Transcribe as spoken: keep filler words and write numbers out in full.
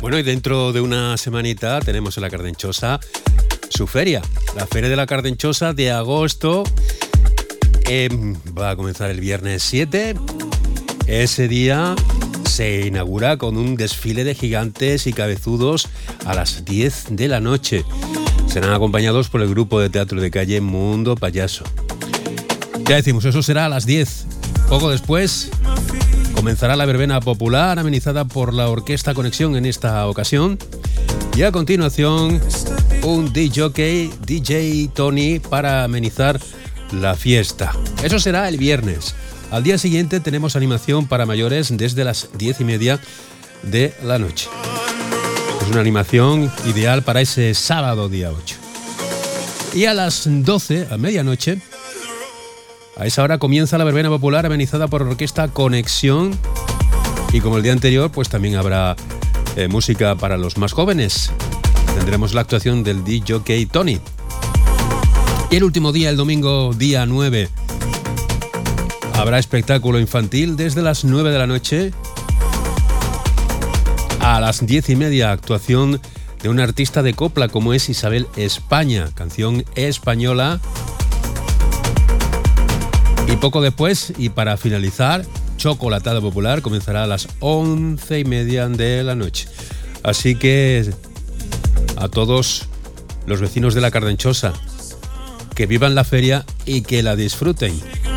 Bueno, y dentro de una semanita tenemos en la Cardenchosa su feria, la Feria de la Cardenchosa de agosto. Eh, va a comenzar el viernes siete. Ese día se inaugura con un desfile de gigantes y cabezudos a las diez de la noche. Serán acompañados por el grupo de teatro de calle Mundo Payaso. Ya decimos, eso será a las diez. Poco después comenzará la verbena popular amenizada por la Orquesta Conexión en esta ocasión. Y a continuación un D J, D J Tony para amenizar la fiesta. Eso será el viernes. Al día siguiente tenemos animación para mayores desde las diez y media de la noche. Es una animación ideal para ese sábado día ocho. Y a las doce, a medianoche, a esa hora comienza la verbena popular amenizada por la Orquesta Conexión. Y como el día anterior, pues también habrá eh, música para los más jóvenes. Tendremos la actuación del D J Tony. Y el último día, el domingo día nueve, habrá espectáculo infantil desde las nueve de la noche a las diez y media, actuación de una artista de copla como es Isabel España, canción española. Y poco después, y para finalizar, Chocolatada Popular comenzará a las once y media de la noche. Así que a todos los vecinos de la Cardenchosa, que vivan la feria y que la disfruten.